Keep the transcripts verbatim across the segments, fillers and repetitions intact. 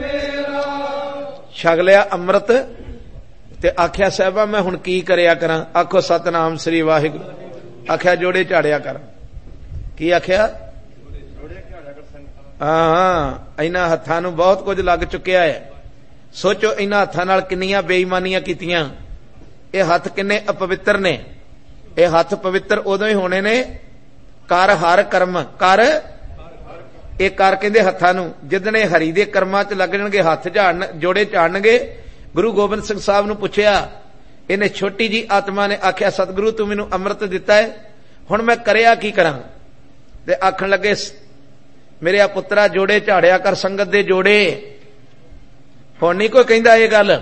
छक लिया अमृत ते आख्या साहिबा मैं हुण की करया करा। आखो सतनाम श्री वाहिगुरू। आख्या जोड़े झाड़िया कर। की आख्या? हाँ, इन्हां हत्थां नूं बहुत कुछ लग चुकिया है। सोचो इन्हां हत्थां नाल किन्नियां बेईमानियां कीतियां। ये हथ किन्ने अपवित्र ने। ये हथ पवित्र उदों ही होने ने कर हर कर्म कर। ये कर कहंदे हत्थां नूं जिदने हरि दे कर्मां च लग जाणगे हथ झाड़न जोड़े झाड़नगे। गुरु गोबिंद सिंह साहब नूं पुछया, इन्हें छोटी जी आत्मा ने आख्या सतगुरु तू मैनूं अमृत दिता है, हुण मैं करया की करां? ते आखण लगे मेरे पुत्रा जोड़े झाड़िया कर संगत दे जोड़े। हुण नहीं कोई कहिंदा ये गल।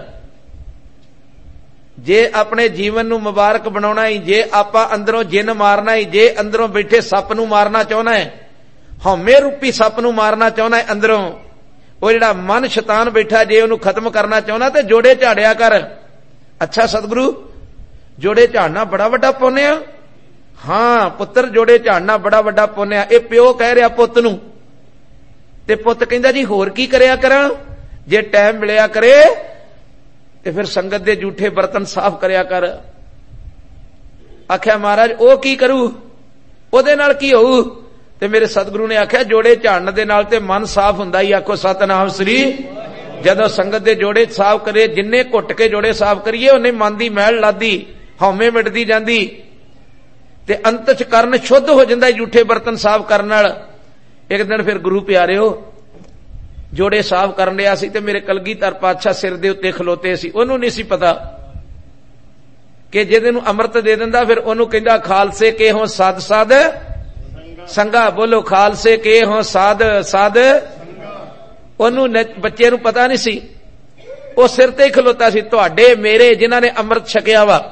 जे अपने जीवन नूं मुबारक बनाउणा ही, जे आपां अंदरों जिन मारना ही, जे अंदरों बैठे सप नूं मारना चाहुंदा है, हौमे रूपी सप नूं मारना चाहुंदा है अंदरों, वो जिहड़ा मन शैतान बैठा जे उहनूं खत्म करना चाहुंदा ते जोड़े झाड़िया कर। अच्छा सतगुरु जोड़े झाड़ना बड़ा वड्डा पुण्य आ? हां पुत्र जोड़े झाड़ना बड़ा वड्डा पुण्य आ। ये प्यो कह रहा पुत्त नूं ते पुत्त कहंदा जी होर की करया करां? जे टाइम मिलिया करे ते फिर संगत दे झूठे बर्तन साफ करया कर। आख्या महाराज ओ की करूं, ओदे नाल की होऊ? ते मेरे सतगुरु ने आख्या जोड़े झाड़न दे नाल ते मन साफ हुंदा ही। आखो सतनाम श्री। जदों संगत दे जोड़े साफ करे, जिन्ने घुट के जोड़े साफ करिए उन्ने मन दी मैल लादी, हौमे मिटदी जांदी ते अंत च करन शुद्ध हो जांदा झूठे बर्तन साफ करन नाल। एक दिन फिर गुरु प्यारिओ जोड़े साफ करन लिया सी ते मेरे कलगीधर पातशाह सिर दे उत्ते खलोते सी। ओनू नहीं सी पता कि जिहदे नूं अमृत दे दिंदा फिर ओनू कहंदा खालसे के हो साध साध संगा। बोलो खालसे के हो साध साध। ओनू बच्चे नूं पता नहीं सी, ओ सिर ते ही खलोता सी। तुहाडे मेरे जिन्हां ने अमृत छकिया वा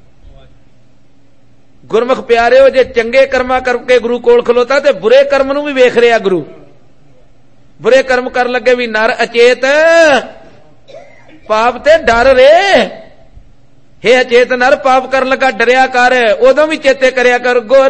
गुरमुख प्यारिओ, जे चंगे कर्मा करके गुरु कोल खलोता ते बुरे कर्म नूं भी वेख रिहा गुरु। बुरे कर्म कर लगे भी नर अचेत पाप ते डर रे। हे अचेत नर पाप कर लगा डरिया कर, उदों भी चेते करया कर।